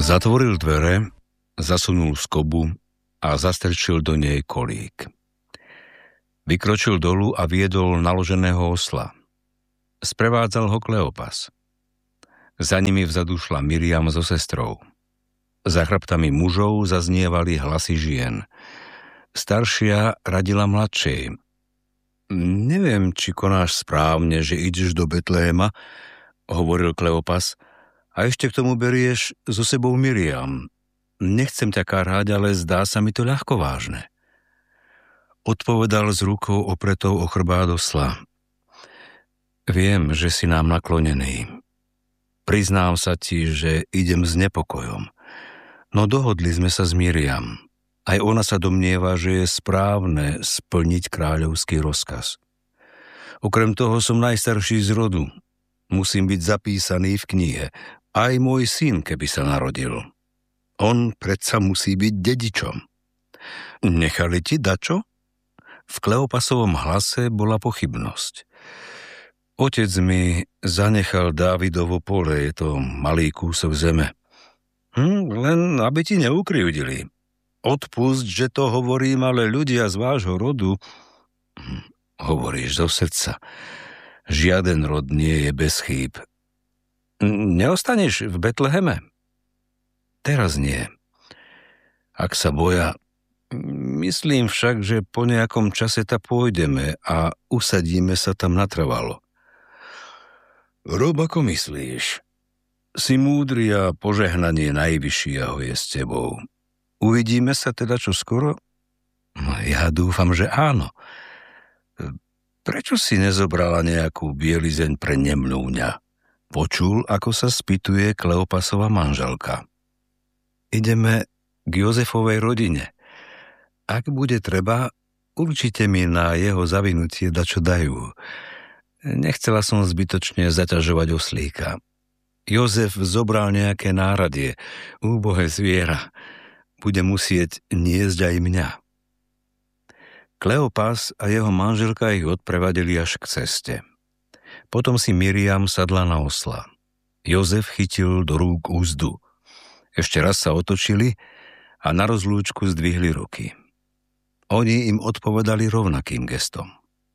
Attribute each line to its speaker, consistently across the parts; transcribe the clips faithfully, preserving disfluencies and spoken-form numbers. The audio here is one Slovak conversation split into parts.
Speaker 1: Zatvoril dvere, zasunul skobu a zastrčil do nej kolík. Vykročil dolu a viedol naloženého osla. Sprevádzal ho Kleopas. Za nimi vzadu šla Miriam so sestrou. Za chrbtami mužov zaznievali hlasy žien. Staršia radila mladšej. Neviem, či konáš správne, že ideš do Betlehema, hovoril Kleopas, a ešte k tomu berieš so sebou Miriam. Nechcem ťa káráť, ale zdá sa mi to ľahko vážne. Odpovedal s rukou opretou o chrbát osla. Viem, že si nám naklonený. Priznám sa ti, že idem s nepokojom. No dohodli sme sa s Miriam. Aj ona sa domnieva, že je správne splniť kráľovský rozkaz. Okrem toho som najstarší z rodu. Musím byť zapísaný v knihe. Aj môj syn, keby sa narodil. On predsa musí byť dedičom. Nechali ti dačo? V Kleopasovom hlase bola pochybnosť. Otec mi zanechal Dávidovo pole, je to malý kúsok zeme. Hm, len aby ti neukrivdili. Odpusť, že to hovorím, ale ľudia z vášho rodu... Hm, hovoríš zo srdca. Žiaden rod nie je bez chýb. Neostaneš v Betleheme? Teraz nie. Ak sa boja, myslím však, že po nejakom čase tam pôjdeme a usadíme sa tam natrvalo. Rob, ako myslíš. Si múdry a požehnanie najvyššieho je s tebou. Uvidíme sa teda čo skoro? Ja dúfam, že áno. Prečo si nezobrala nejakú bielizeň pre nemnúňa? Počul, ako sa spýtuje Kleopasova manželka. Ideme k Jozefovej rodine. Ak bude treba, určite mi na jeho zavinutie dačo dajú. Nechcela som zbytočne zaťažovať oslíka. Jozef zobral nejaké náradie, úbohé zviera. Bude musieť niesť aj mňa. Kleopas a jeho manželka ich odprevadili až k ceste. Potom si Miriam sadla na osla. Jozef chytil do rúk úzdu. Ešte raz sa otočili a na rozlúčku zdvihli ruky. Oni im odpovedali rovnakým gestom.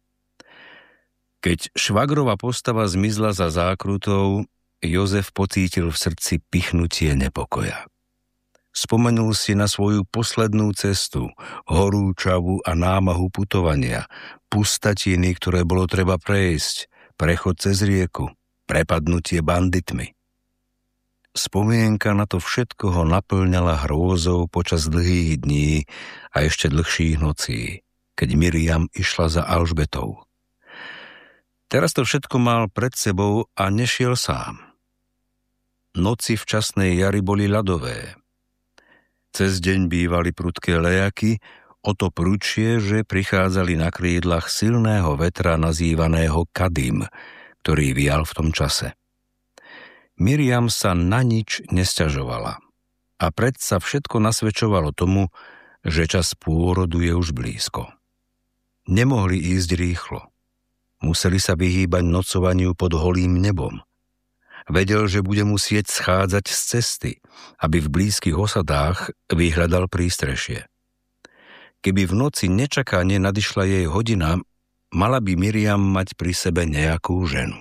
Speaker 1: Keď švagrova postava zmizla za zákrutou, Jozef pocítil v srdci pichnutie nepokoja. Spomenul si na svoju poslednú cestu, horúčavu a námahu putovania, pustatiny, ktoré bolo treba prejsť, prechod cez rieku, prepadnutie banditmi. Spomienka na to všetko ho naplňala hrôzou počas dlhých dní a ešte dlhších nocí, keď Miriam išla za Alžbetou. Teraz to všetko mal pred sebou a nešiel sám. Noci včasnej jary boli ľadové. Cez deň bývali prudké lejaky, o to prudšie, že prichádzali na krídlach silného vetra nazývaného Kadim, ktorý vial v tom čase. Miriam sa na nič nesťažovala a predsa všetko nasvedčovalo tomu, že čas pôrodu je už blízko. Nemohli ísť rýchlo. Museli sa vyhýbať nocovaniu pod holým nebom. Vedel, že bude musieť schádzať z cesty, aby v blízkych osadách vyhľadal prístrešie. Keby v noci nečakane nadišla jej hodina, mala by Miriam mať pri sebe nejakú ženu.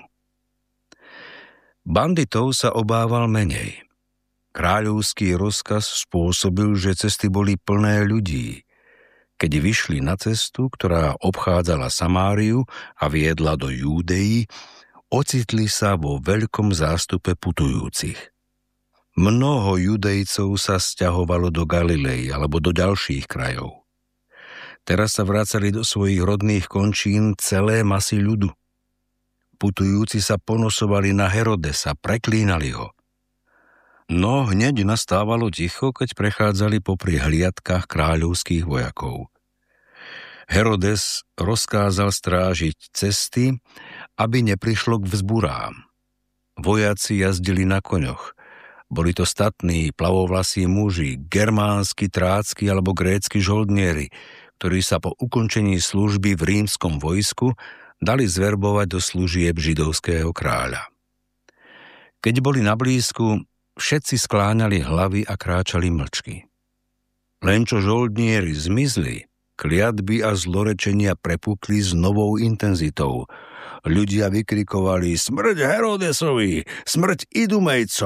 Speaker 1: Banditov sa obával menej. Kráľovský rozkaz spôsobil, že cesty boli plné ľudí. Keď vyšli na cestu, ktorá obchádzala Samáriu a viedla do Júdei, ocitli sa vo veľkom zástupe putujúcich. Mnoho Judejcov sa sťahovalo do Galilei alebo do ďalších krajov. Teraz sa vracali do svojich rodných končín celé masy ľudu. Putujúci sa ponosovali na Herodesa, preklínali ho. No hneď nastávalo ticho, keď prechádzali popri hliadkách kráľovských vojakov. Herodes rozkázal strážiť cesty, aby neprišlo k vzburám. Vojaci jazdili na koňoch. Boli to statní, plavovlasí muži, germánsky, trácky alebo grécky žoldnieri, ktorí sa po ukončení služby v rímskom vojsku dali zverbovať do služieb židovského kráľa. Keď boli na blízku, Všetci skláňali hlavy a kráčali mlčky. Len čo žoldnieri zmizli, kliatby a zlorečenia prepukli s novou intenzitou. Ľudia vykrikovali: smrť Herodesovi, smrť Idumejcom.